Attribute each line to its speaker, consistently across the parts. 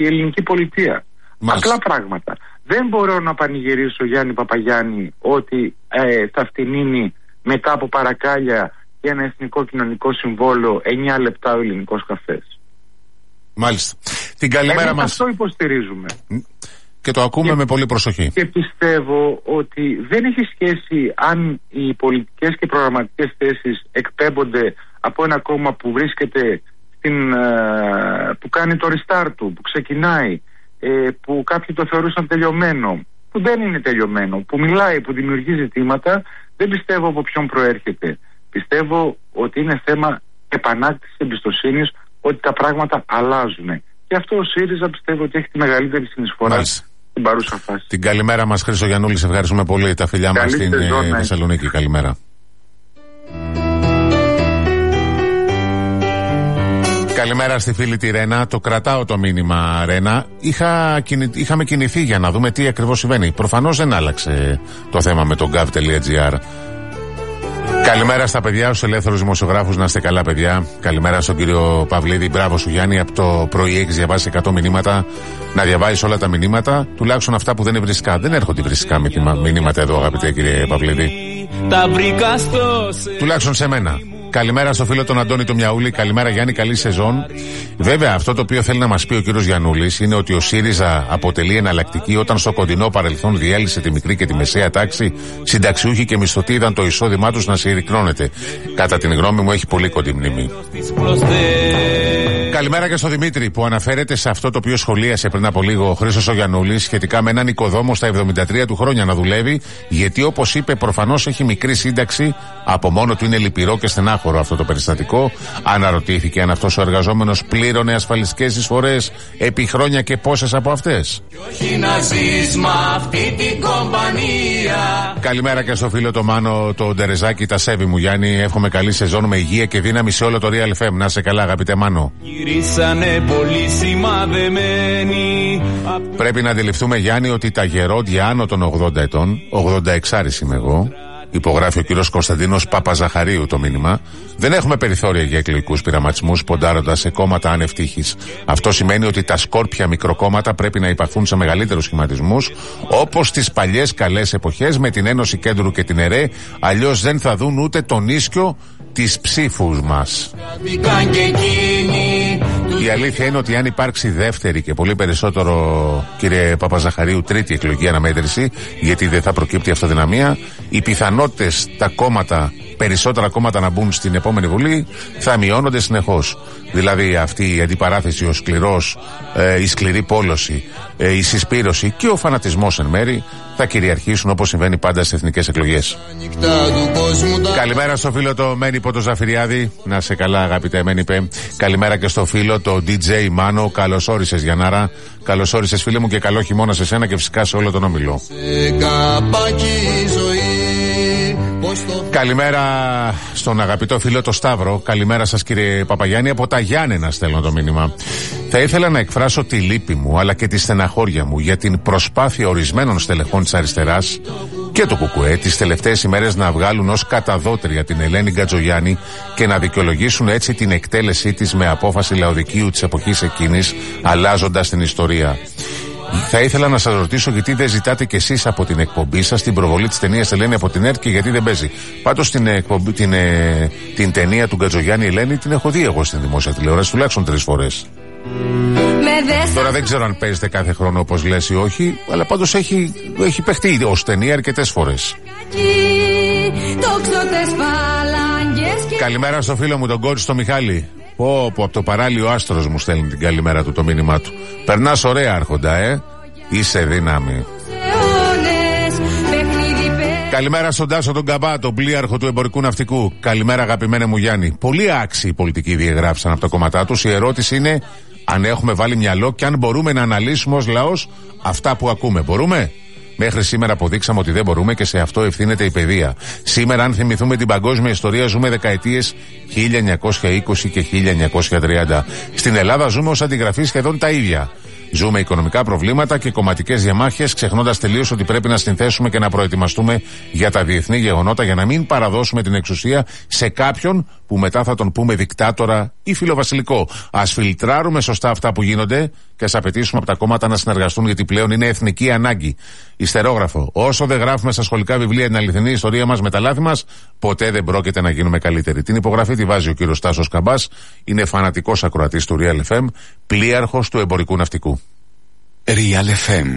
Speaker 1: η ελληνική πολιτεία. Απλά πράγματα. Δεν μπορώ να πανηγυρίσω, Γιάννη Παπαγιάννη, ότι θα φτηνίνει μετά από παρακάλια και ένα εθνικό κοινωνικό συμβόλαιο 9 λεπτά ο ελληνικός καφές.
Speaker 2: Μάλιστα. Την καλημέρα μας.
Speaker 1: Αυτό υποστηρίζουμε.
Speaker 2: Και το ακούμε με πολύ προσοχή. Και
Speaker 1: πιστεύω ότι δεν έχει σχέση αν οι πολιτικές και προγραμματικές θέσεις εκπέμπονται από ένα κόμμα που βρίσκεται που κάνει το restart του, που ξεκινάει, που κάποιοι το θεωρούσαν τελειωμένο, που δεν είναι τελειωμένο, που μιλάει, που δημιουργεί ζητήματα. Δεν πιστεύω από ποιον προέρχεται. Πιστεύω ότι είναι θέμα επανάκτησης εμπιστοσύνης, ότι τα πράγματα αλλάζουν. Και αυτό ο ΣΥΡΙΖΑ πιστεύω ότι έχει τη μεγαλύτερη συνεισφορά στην παρούσα φάση. Την
Speaker 2: καλημέρα μας, Χρήστο Γιαννούλη, σε ευχαριστούμε πολύ. Τα φιλιά μας στην Θεσσαλονίκη. Καλημέρα. Καλημέρα στη φίλη τη Ρένα. Το κρατάω το μήνυμα, Ρένα. Είχαμε κινηθεί για να δούμε τι ακριβώς συμβαίνει. Προφανώς δεν άλλαξε το θέμα με το gov.gr. Καλημέρα στα παιδιά, στους ελεύθερους δημοσιογράφους, να είστε καλά, παιδιά. Καλημέρα στον κύριο Παυλίδη. Μπράβο σου, Γιάννη. Από το πρωί έχεις διαβάσει 100 μηνύματα. Να διαβάζεις όλα τα μηνύματα, τουλάχιστον αυτά που δεν είναι βρισικά. Δεν έρχονται βρισικά μηνύματα εδώ, αγαπητέ κύριε Παυλίδη. Τουλάχιστον σε μένα. Καλημέρα στο φίλο τον Αντώνη το Μιαούλη. Καλημέρα, Γιάννη, καλή σεζόν. Βέβαια, αυτό το οποίο θέλει να μας πει ο κύριος Γιαννούλης είναι ότι ο ΣΥΡΙΖΑ αποτελεί εναλλακτική όταν στο κοντινό παρελθόν διέλυσε τη μικρή και τη μεσαία τάξη, συνταξιούχοι και μισθωτοί είδαν το εισόδημά τους να συρρυκνώνεται. Κατά την γνώμη μου, έχει πολύ κοντή μνήμη. Καλημέρα και στο Δημήτρη που αναφέρεται σε αυτό το οποίο σχολίασε πριν από λίγο ο Χρήστος ο Γιαννούλης σχετικά με έναν οικοδόμο στα 73 του χρόνια να δουλεύει, γιατί όπως είπε, προφανώς έχει μικρή σύνταξη. Από μόνο του είναι λυπηρό και στενάχωρο αυτό το περιστατικό. Αναρωτήθηκε αν αυτός ο εργαζόμενος πλήρωνε ασφαλιστικές εισφορές επί χρόνια και πόσες από αυτές. Καλημέρα και στο φίλο το Μάνο, το Ντερεζάκι, τα σέβη μου, Γιάννη. Εύχομαι καλή σεζόν με υγεία και δύναμη σε όλο το Real FM. Να είσαι καλά, αγαπητέ Μάνο. Πρέπει να αντιληφθούμε, Γιάννη, ότι τα γερόντια άνω των 80 ετών, 86 είμαι εγώ, υπογράφει ο κύριος Κωνσταντίνος Παπαζαχαρίου το μήνυμα, δεν έχουμε περιθώρια για εκλογικούς πειραματισμούς ποντάροντας σε κόμματα ανευτύχης. Αυτό σημαίνει ότι τα σκόρπια μικροκόμματα πρέπει να υπαρθούν σε μεγαλύτερους σχηματισμούς, όπως στις παλιές καλές εποχές με την Ένωση Κέντρου και την ΕΡΕ, αλλιώς δεν θα δουν ούτε τον ίσκιο της ψήφους μας. Η αλήθεια είναι ότι αν υπάρξει δεύτερη και πολύ περισσότερο, κύριε Παπαζαχαρίου, τρίτη εκλογική αναμέτρηση, γιατί δεν θα προκύπτει αυτοδυναμία, οι πιθανότητες τα κόμματα, περισσότερα κόμματα να μπουν στην επόμενη Βουλή θα μειώνονται συνεχώς. Δηλαδή αυτή η αντιπαράθεση, ο σκληρός, η σκληρή πόλωση, η συσπήρωση και ο φανατισμός εν μέρη θα κυριαρχήσουν όπως συμβαίνει πάντα στις εθνικές εκλογές. Καλημέρα στο φίλο το Μένιπο το Ζαφυριάδη. Να σε καλά, αγαπητέ Μένιπε. Καλημέρα και στο φίλο το DJ Μάνο. Καλώς όρισες, Γιαννάρα. Καλώς όρισες, φίλε μου, και καλό χειμώνα σε σένα και φυσικά σε όλο τον όμιλο. Καλημέρα στον αγαπητό φίλο το Σταύρο. Καλημέρα σας, κύριε Παπαγιάννη. Από τα Γιάννενα στέλνω το μήνυμα. Θα ήθελα να εκφράσω τη λύπη μου αλλά και τη στεναχώρια μου για την προσπάθεια ορισμένων στελεχών της αριστεράς και του ΚΚΕ τις τελευταίες ημέρες να βγάλουν ως καταδότρια την Ελένη Γκατζογιάννη και να δικαιολογήσουν έτσι την εκτέλεσή της με απόφαση Λαοδικίου της εποχής εκείνης, αλλάζοντας την ιστορία. Θα ήθελα να σας ρωτήσω γιατί δεν ζητάτε κι εσείς από την εκπομπή σας την προβολή της ταινίας Ελένη από την ΕΡΤ και γιατί δεν παίζει. Πάντως την ταινία του Γκατζογιάννη Ελένη την έχω δει εγώ στην δημόσια τηλεόραση τουλάχιστον 3 φορές. Τώρα δεν ξέρω αν παίζεται κάθε χρόνο όπως λες ή όχι, αλλά πάντως έχει παιχτεί ως ταινία αρκετές φορές. Καλημέρα στο φίλο μου τον Κόρη στο Μιχάλη. Που από το παράλιο άστρος μου στέλνει την καλημέρα του, το μήνυμά του. Περνάς ωραία, Άρχοντα, είσαι δύναμη. Καλημέρα στον Τάσο τον Καμπά, τον πλοίαρχο του εμπορικού ναυτικού. Καλημέρα, αγαπημένε μου Γιάννη. Πολύ άξιοι πολιτικοί διαγράφησαν από τα κόμματά τους. Η ερώτηση είναι αν έχουμε βάλει μυαλό και αν μπορούμε να αναλύσουμε ως λαός αυτά που ακούμε. Μπορούμε? Μέχρι σήμερα αποδείξαμε ότι δεν μπορούμε και σε αυτό ευθύνεται η παιδεία. Σήμερα, αν θυμηθούμε την παγκόσμια ιστορία, ζούμε δεκαετίες 1920 και 1930. Στην Ελλάδα ζούμε ως αντιγραφή σχεδόν τα ίδια. Ζούμε οικονομικά προβλήματα και κομματικές διαμάχες, ξεχνώντας τελείως ότι πρέπει να συνθέσουμε και να προετοιμαστούμε για τα διεθνή γεγονότα για να μην παραδώσουμε την εξουσία σε κάποιον που μετά θα τον πούμε δικτάτορα ή φιλοβασιλικό. Ας φιλτράρουμε σωστά αυτά που γίνονται και ας απαιτήσουμε από τα κόμματα να συνεργαστούν, γιατί πλέον είναι εθνική ανάγκη. Ιστερόγραφο. Όσο δεν γράφουμε στα σχολικά βιβλία την αληθινή ιστορία μας με τα λάθη μας, ποτέ δεν πρόκειται να γίνουμε καλύτεροι. Την υπογραφή τη βάζει ο κύριος Τάσος Καμπάς. Είναι φανατικός ακροατής του Real FM, πλοίαρχος του εμπορικού ναυτικού.
Speaker 3: Real FM.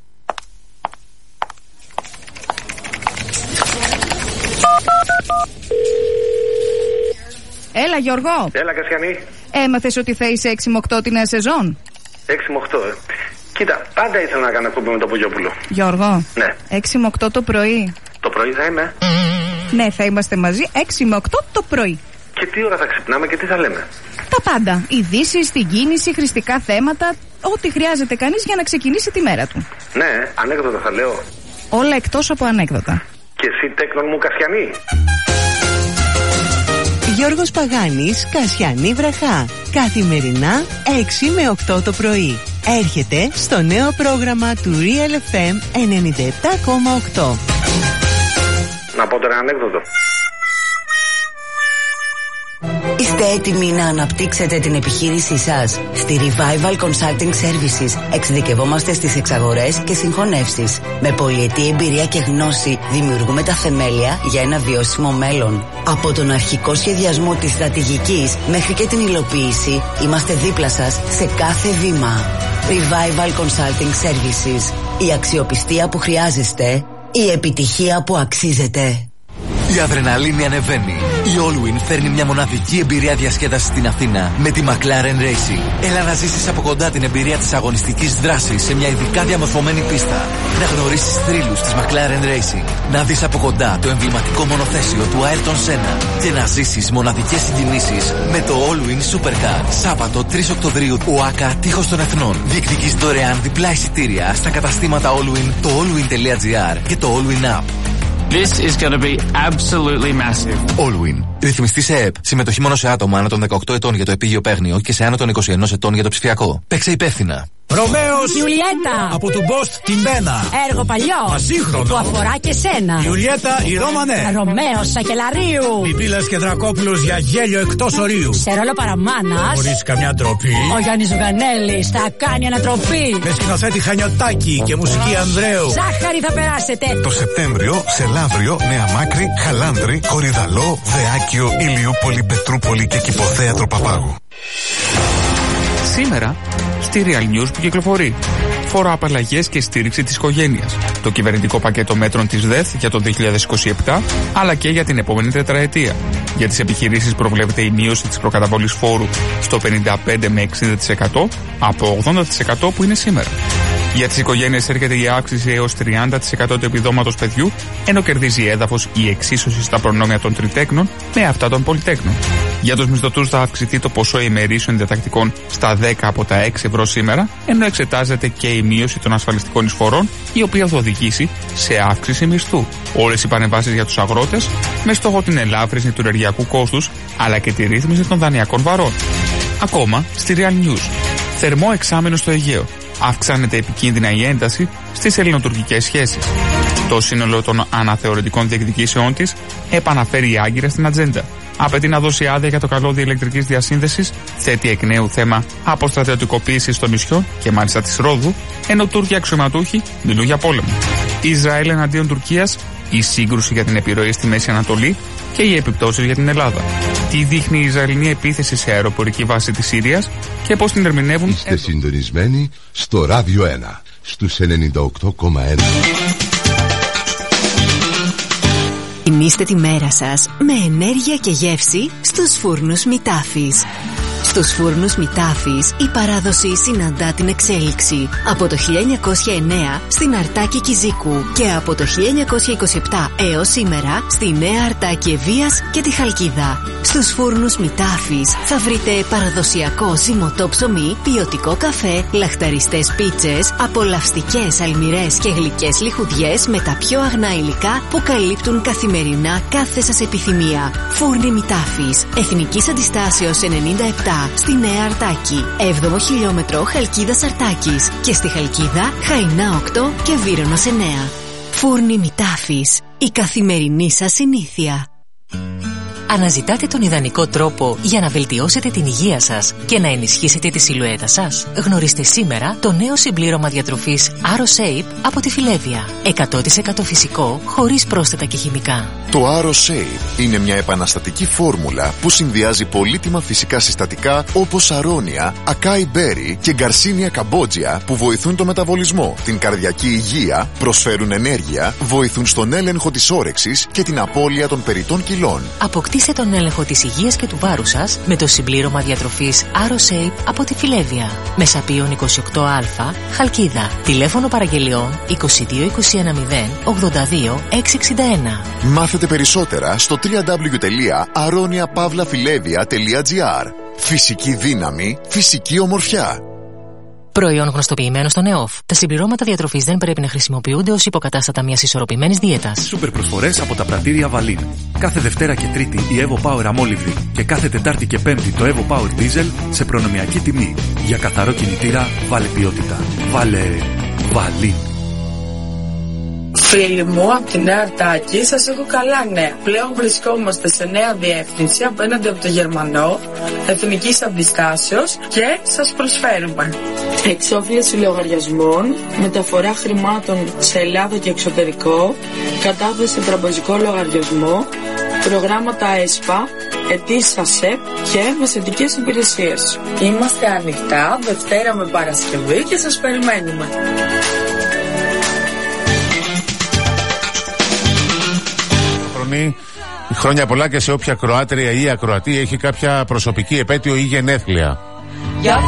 Speaker 4: Έλα Γιώργο.
Speaker 5: Έλα Κασιανή.
Speaker 4: Έμαθες ότι θα είσαι 6 με 8 τη νέα σεζόν?
Speaker 5: 6 με 8 Κοίτα, πάντα ήθελα να κάνω εκπομπή με τον Πογιόπουλο.
Speaker 4: Γιώργο.
Speaker 5: Ναι.
Speaker 4: 6 με 8 το πρωί.
Speaker 5: Το πρωί θα είμαι.
Speaker 4: Ναι, θα είμαστε μαζί 6 με 8 το πρωί.
Speaker 5: Και τι ώρα θα ξυπνάμε και τι θα λέμε?
Speaker 4: Τα πάντα. Ειδήσεις, την κίνηση, χρηστικά θέματα. Ό,τι χρειάζεται κανείς για να ξεκινήσει τη μέρα του.
Speaker 5: Ναι, ανέκδοτα θα λέω.
Speaker 4: Όλα εκτός από ανέκδοτα.
Speaker 5: Και εσύ τέκνον μου Κασιανή.
Speaker 6: Γιώργος Παγάνης, Κασιανή Βραχά. Καθημερινά 6 με 8 το πρωί. Έρχεται στο νέο πρόγραμμα του Real FM 97,8.
Speaker 5: Να πω τώρα ανέκδοτο.
Speaker 7: Είστε έτοιμοι να αναπτύξετε την επιχείρησή σας? Στη Revival Consulting Services εξειδικευόμαστε στις εξαγορές και συγχωνεύσεις. Με πολυετή εμπειρία και γνώση δημιουργούμε τα θεμέλια για ένα βιώσιμο μέλλον. Από τον αρχικό σχεδιασμό της στρατηγικής μέχρι και την υλοποίηση, είμαστε δίπλα σας σε κάθε βήμα. Revival Consulting Services. Η αξιοπιστία που χρειάζεστε, η επιτυχία που αξίζετε.
Speaker 8: Η αδρεναλίνη ανεβαίνει. Η Allwyn φέρνει μια μοναδική εμπειρία διασκέδασης στην Αθήνα με τη McLaren Racing. Έλα να ζήσεις από κοντά την εμπειρία της αγωνιστικής δράσης σε μια ειδικά διαμορφωμένη πίστα. Να γνωρίσεις θρύλους της McLaren Racing. Να δεις από κοντά το εμβληματικό μονοθέσιο του Ayrton Senna. Και να ζήσεις μοναδικές συγκινήσεις με το Allwyn Supercar. Σάββατο 3 Οκτωβρίου, ΟΑΚΑ Τείχος των Εθνών. Διεκδικείς δωρεάν διπλά εισιτήρια στα καταστήματα Allwyn, το allwyn.gr και το Allwyn App.
Speaker 9: This is going to be absolutely massive.
Speaker 8: Allwyn. Ρυθμιστή σε ΕΕΠ. Συμμετοχή μόνο σε άτομα άνω των 18 ετών για το επίγειο παίγνιο και σε άνω των 21 ετών για το ψηφιακό. Παίξε υπεύθυνα.
Speaker 10: Ρωμαίος
Speaker 11: Ιουλιέτα
Speaker 10: από του Μπόστ την Μπένα.
Speaker 11: Έργο παλιό
Speaker 10: ασύγχρονο
Speaker 11: που αφορά και σένα.
Speaker 10: Ιουλιέτα η Ρώμανε.
Speaker 11: Ρωμαίος Σακελαρίου.
Speaker 10: Πιπίλας και Δρακόπουλος για γέλιο εκτός ορίου.
Speaker 11: Σε ρόλο παραμάνας,
Speaker 10: χωρίς καμιά ντροπή,
Speaker 11: ο Γιάννης Ζουγανέλης θα κάνει ανατροπή.
Speaker 10: Με σκηνοθέτη Χανιωτάκη και μουσική Ανδρέου.
Speaker 11: Ζάχαρη θα περάσετε.
Speaker 3: Το Σεπτέμβριο σε Λαύριο, Νέα Μάκρη, Χαλάνδρη, Κορυδαλό, Δεάκιο, Ηλιούπολη, Πετρούπολη και Κηποθέατρο Παπάγου.
Speaker 12: Σήμερα, στη Real News που κυκλοφορεί, φοροαπαλλαγές και στήριξη της οικογένειας, το κυβερνητικό πακέτο μέτρων της ΔΕΘ για το 2027, αλλά και για την επόμενη τετραετία. Για τις επιχειρήσεις προβλέπεται η μείωση της προκαταβολής φόρου στο 55 με 60% από 80% που είναι σήμερα. Για τις οικογένειες έρχεται η αύξηση έως 30% του επιδόματος παιδιού, ενώ κερδίζει έδαφος η εξίσωση στα προνόμια των τριτέκνων με αυτά των πολυτέκνων. Για τους μισθωτούς θα αυξηθεί το ποσό ημερήσεων διατακτικών στα 10 από τα 6 ευρώ σήμερα, ενώ εξετάζεται και η μείωση των ασφαλιστικών εισφορών, η οποία θα οδηγήσει σε αύξηση μισθού. Όλες οι παρεμβάσεις για τους αγρότες, με στόχο την ελάφρυνση του ενεργειακού κόστους, αλλά και τη ρύθμιση των δανειακών βαρών. Ακόμα στη Real News. Θερμό εξάμηνο στο Αιγαίο. Αυξάνεται επικίνδυνα η ένταση στις ελληνοτουρκικές σχέσεις. Το σύνολο των αναθεωρητικών διεκδικήσεών της επαναφέρει η Άγκυρα στην ατζέντα. Απαιτεί να δώσει άδεια για το καλώδιο ηλεκτρικής διασύνδεσης, θέτει εκ νέου θέμα αποστρατιωτικοποίησης των νησιών και μάλιστα της Ρόδου, ενώ Τούρκοι αξιωματούχοι μιλούν για πόλεμο. Ισραήλ εναντίον Τουρκίας, η σύγκρουση για την επιρροή στη Μέση Ανατολή και οι επιπτώσεις για την Ελλάδα. Τι δείχνει η Ισραηλινή επίθεση σε αεροπορική βάση της Συρίας και πώς την ερμηνεύουν.
Speaker 13: Είστε συντονισμένοι στο Ράδιο 1 στους 98,1.
Speaker 6: Γεμίστε τη μέρα σας με ενέργεια και γεύση στους φούρνους Μητάφης. Στους φούρνους Μητάφης η παράδοση συναντά την εξέλιξη. Από το 1909 στην Αρτάκη Κιζίκου και από το 1927 έως σήμερα στη Νέα Αρτάκη Ευβοίας και τη Χαλκίδα. Στους φούρνους Μητάφης θα βρείτε παραδοσιακό ζυμωτό ψωμί, ποιοτικό καφέ, λαχταριστές πίτσες, απολαυστικές αλμυρές και γλυκές λιχουδιές με τα πιο αγνά υλικά που καλύπτουν καθημερινά κάθε σας επιθυμία. Φούρνοι Μητάφης, Εθνικής Αντιστάσεως 97 στη Νέα Αρτάκη, 7ο χιλιόμετρο Χαλκίδας Αρτάκης και στη Χαλκίδα Χαϊνά 8 και Βύρωνος 9. Φούρνοι Μητάφης, η καθημερινή σας συνήθεια. Αναζητάτε τον ιδανικό τρόπο για να βελτιώσετε την υγεία σας και να ενισχύσετε τη σιλουέτα σας? Γνωρίστε σήμερα το νέο συμπλήρωμα διατροφής AroShape από τη Φιλέβια. 100% φυσικό, χωρίς πρόσθετα και χημικά.
Speaker 14: Το AroShape είναι μια επαναστατική φόρμουλα που συνδυάζει πολύτιμα φυσικά συστατικά όπως αρώνια, ακάι μπέρι και γκαρσίνια καμπότζια που βοηθούν το μεταβολισμό, την καρδιακή υγεία, προσφέρουν ενέργεια, βοηθούν στον έλεγχο της όρεξης και την απώλεια των περιττών κιλών.
Speaker 6: Αποκτήστε τον έλεγχο της υγείας και του βάρους σας με το συμπλήρωμα διατροφής AroShape από τη Φιλέβια. Μεσαπίων 28α, Χαλκίδα. Τηλέφωνο παραγγελιών 22 21 0 82 661.
Speaker 14: Μάθετε περισσότερα στο www.aroniapavlafilevia.gr. Φυσική δύναμη, φυσική ομορφιά.
Speaker 6: Προϊόν γνωστοποιημένο στον ΕΟΦ. Τα συμπληρώματα διατροφής δεν πρέπει να χρησιμοποιούνται ως υποκατάστατα μιας ισορροπημένης δίαιτας.
Speaker 15: Σούπερ προσφορές από τα πρατήρια Βαλίν. Κάθε Δευτέρα και Τρίτη η Evo Power αμόλυβδη και κάθε Τετάρτη και Πέμπτη το Evo Power Diesel σε προνομιακή τιμή. Για καθαρό κινητήρα βάλε ποιότητα. Βάλε Βαλίν.
Speaker 16: Φίλοι μου, από την Νέα Αρτάκη σας έχω καλά νέα. Πλέον βρισκόμαστε σε νέα διεύθυνση απέναντι από το Γερμανό, εθνικής αντιστάσεως και σας προσφέρουμε εξόφληση λογαριασμών, μεταφορά χρημάτων σε Ελλάδα και εξωτερικό, κατάθεση σε τραπεζικό λογαριασμό, προγράμματα ΕΣΠΑ, αιτήσεις ΑΣΕΠ και μεσαιτικές υπηρεσίες. Είμαστε ανοιχτά Δευτέρα με Παρασκευή και σας περιμένουμε.
Speaker 2: Χρόνια πολλά και σε όποια Κροάτρια ή Ακροατή έχει κάποια προσωπική επέτειο ή γενέθλια.